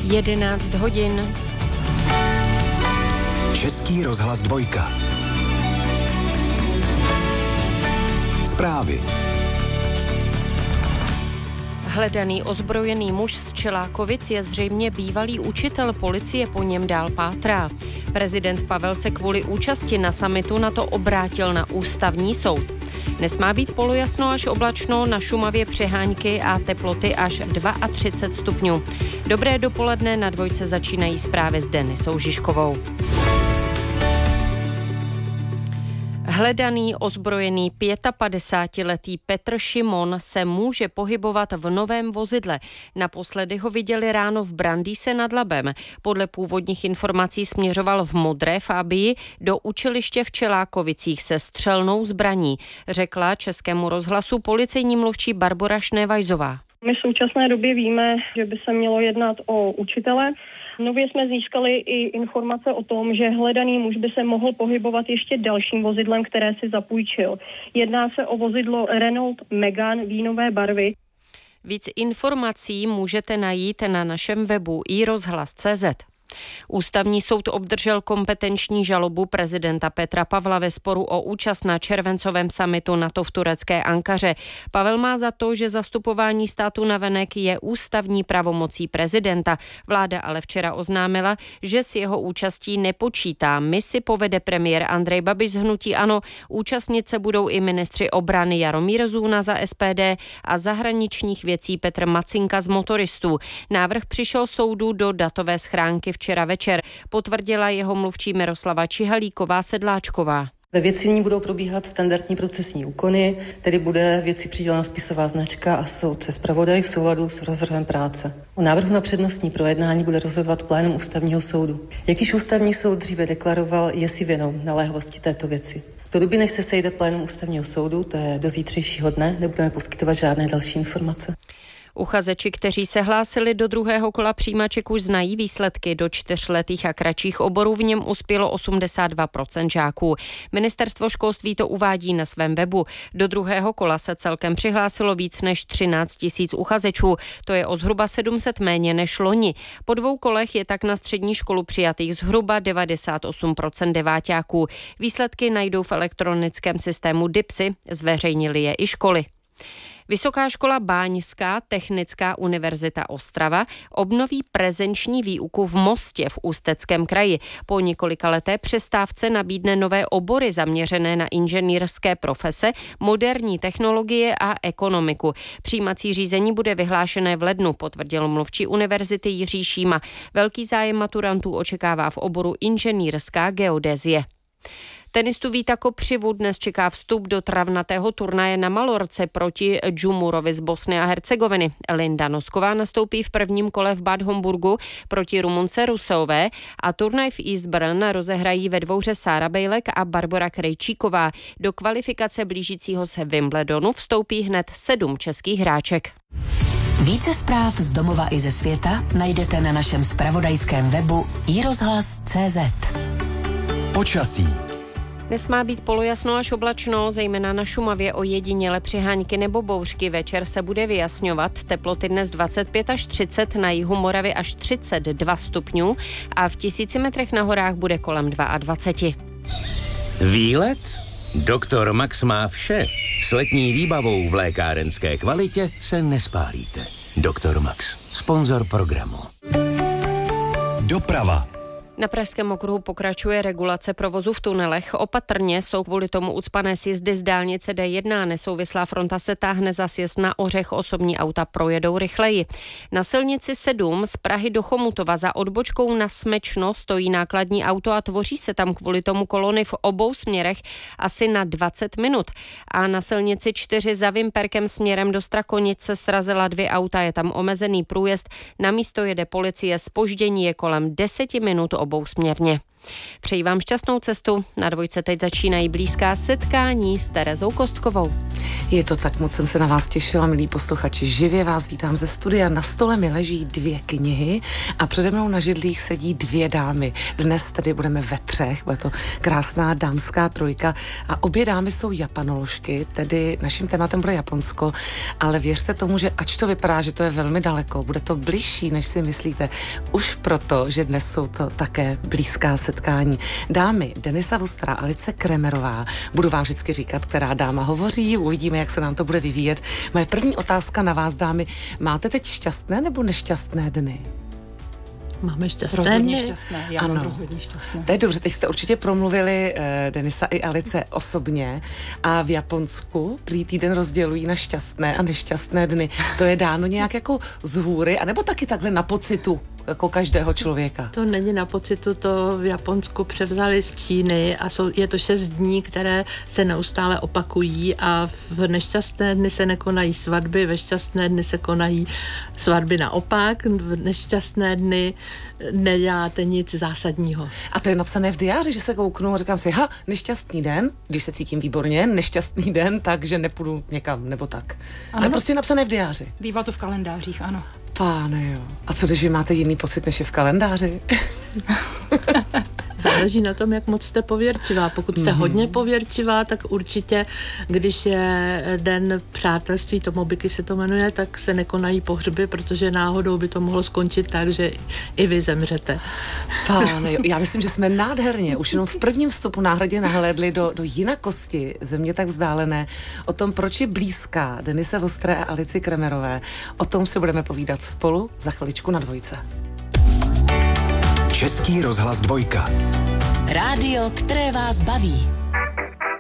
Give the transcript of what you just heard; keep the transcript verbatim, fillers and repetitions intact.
jedenáct hodin. Český rozhlas dvojka. Zprávy. Hledaný ozbrojený muž z Čelákovic je zřejmě bývalý učitel, policie po něm dál pátrá. Prezident Pavel se kvůli účasti na summitu NATO obrátil na ústavní soud. Nesmá být polojasno až oblačno, na Šumavě přehánky a teploty až třicet dva stupňů. Dobré dopoledne, na dvojce začínají zprávy s Denisou Žižkovou. Hledaný ozbrojený pětapadesátiletý Petr Šimon se může pohybovat v novém vozidle. Naposledy ho viděli ráno v Brandýse nad Labem. Podle původních informací směřoval v modré Fabii do učiliště v Čelákovicích se střelnou zbraní, řekla Českému rozhlasu policejní mluvčí Barbora Šnevajzová. My v současné době víme, že by se mělo jednat o učitele. Nově jsme získali i informace o tom, že hledaný muž by se mohl pohybovat ještě dalším vozidlem, které si zapůjčil. Jedná se o vozidlo Renault Megane vínové barvy. Víc informací můžete najít na našem webu i rozhlas tečka cé zet. Ústavní soud obdržel kompetenční žalobu prezidenta Petra Pavla ve sporu o účast na červencovém summitu NATO v turecké Ankaře. Pavel má za to, že zastupování státu navenek je ústavní pravomocí prezidenta. Vláda ale včera oznámila, že s jeho účastí nepočítá. Misi povede premiér Andrej Babiš z hnutí ANO. Účastnit se budou i ministři obrany Jaromír Zůna za es pé dé a zahraničních věcí Petr Macinka z Motoristů. Návrh přišel soudu do datové schránky včera večer, potvrdila jeho mluvčí Miroslava Čihalíková Sedláčková. Ve věci nyní budou probíhat standardní procesní úkony, tedy bude věci přidělena spisová značka a soudce zpravodaj v souladu s rozvrhem práce. O návrhu na přednostní projednání bude rozhodovat plénum ústavního soudu. Jak již ústavní soud dříve deklaroval, je si vědom naléhavosti této věci. Do doby, než se sejde plénum ústavního soudu, to je do zítřejšího dne, nebudeme poskytovat žádné další informace. Uchazeči, kteří se hlásili do druhého kola přijímaček, už znají výsledky. Do čtyřletých a kratších oborů v něm uspělo osmdesát dva procent žáků. Ministerstvo školství to uvádí na svém webu. Do druhého kola se celkem přihlásilo víc než třináct tisíc uchazečů. To je o zhruba sedm set méně než loni. Po dvou kolech je tak na střední školu přijatých zhruba devadesát osm procent deváťáků. Výsledky najdou v elektronickém systému DIPSy, zveřejnili je i školy. Vysoká škola Báňská technická univerzita Ostrava obnoví prezenční výuku v Mostě v Ústeckém kraji. Po několikaleté přestávce nabídne nové obory zaměřené na inženýrské profese, moderní technologie a ekonomiku. Přijímací řízení bude vyhlášené v lednu, potvrdil mluvčí univerzity Jiří Šíma. Velký zájem maturantů očekává v oboru inženýrská geodezie. Tenistu Víta Kopřivu dnes čeká vstup do travnatého turnaje na Malorce proti Džumurovi z Bosny a Hercegoviny. Linda Nosková nastoupí v prvním kole v Bad Homburgu proti Rumunce Rusové a turnaj v Eastbourne rozehrají ve dvouhře Sára Bejlek a Barbora Krejčíková. Do kvalifikace blížícího se Wimbledonu vstoupí hned sedm českých hráček. Více zpráv z domova i ze světa najdete na našem zpravodajském webu i rozhlas tečka cé zet. Počasí. Dnes má být polojasno až oblačno, zejména na Šumavě ojediněle přiháňky nebo bouřky. Večer se bude vyjasňovat, teploty dnes dvacet pět až třicet, na jihu Moravy až třicet dva stupňů a v tisíci metrech na horách bude kolem dvacet dva. Výlet? Doktor Max má vše. S letní výbavou v lékárenské kvalitě se nespálíte. Doktor Max, sponzor programu. Doprava. Na Pražském okruhu pokračuje regulace provozu v tunelech. Opatrně jsou kvůli tomu ucpané sjezdy z dálnice dé jedna. Nesouvislá fronta se táhne za sjezd na Ořech, osobní auta projedou rychleji. Na silnici sedm z Prahy do Chomutova za odbočkou na Smečno stojí nákladní auto a tvoří se tam kvůli tomu kolony v obou směrech asi na dvacet minut. A na silnici čtyři za Vimperkem směrem do Strakonic se srazila dvě auta, je tam omezený průjezd. Na místo jede policie, zpoždění je kolem deseti minut obousměrně. Přeji vám šťastnou cestu. Na Dvojce teď začínají blízká setkání s Terezou Kostkovou. Je to tak, moc jsem se na vás těšila, milí posluchači. Živě vás vítám ze studia. Na stole mi leží dvě knihy a přede mnou na židlích sedí dvě dámy. Dnes tedy budeme ve třech, bude to krásná dámská trojka a obě dámy jsou japanoložky, tedy naším tématem bude Japonsko, ale věřte tomu, že ač to vypadá, že to je velmi daleko, bude to bližší, než si myslíte, už proto, že dnes jsou to také blízká setkání. Dámy Denisa Vostrá a Alice Kremerová, budu vám vždycky říkat, která dáma hovoří, uvidíme, jak se nám to bude vyvíjet. Moje první otázka na vás, dámy, máte teď šťastné nebo nešťastné dny? Máme šťastné Rozhodně dny. šťastné, já Ano. mám rozhodně šťastné. To je dobře, teď jste určitě promluvili eh, Denisa i Alice osobně a v Japonsku prý týden rozdělují na šťastné a nešťastné dny. To je dáno nějak jako z hůry, anebo taky takhle na pocitu, jako každého člověka? To není na pocitu, to v Japonsku převzali z Číny a jsou, je to šest dní, které se neustále opakují a v nešťastné dny se nekonají svatby, ve šťastné dny se konají svatby naopak, v nešťastné dny neděláte nic zásadního. A to je napsané v diáři, že se kouknu a říkám si, ha, nešťastný den, když se cítím výborně, nešťastný den, takže nepůjdu někam, nebo tak. Ale Ano. prostě je napsané v diáři. Bývá to v kalendářích, ano. Páne jo. A co když vy máte jiný pocit, než je v kalendáři? Záleží na tom, jak moc jste pověrčivá. Pokud jste mm-hmm. hodně pověrčivá, tak určitě, když je den přátelství, Tomobiky se to jmenuje, tak se nekonají pohřby, protože náhodou by to mohlo skončit tak, že i vy zemřete. Páne jo. Já myslím, že jsme nádherně už jenom v prvním vstupu náhradě nahlédli do, do jinakosti země tak vzdálené. O tom, proč je blízká Denise Vostré a Alici Kremerové. O tom si budeme povídat spolu za chviličku na Dvojce. Český rozhlas Dvojka. Rádio, které vás baví.